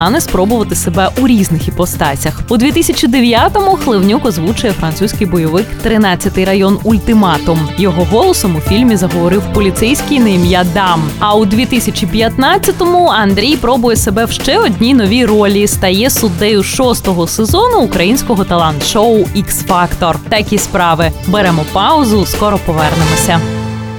не спробувати себе у різних іпостасях. У 2009-му Хливнюк озвучує французький бойовик «13-й район. Ультиматум». Його голосом у фільмі заговорив поліцейський на ім'я Дам. А у 2015-му Андрій пробує себе в ще одній новій ролі. Стає суддею 6-го сезону українського талант-шоу «Ікс-Фактор». Такі справи. Беремо паузу, скоро повернемося.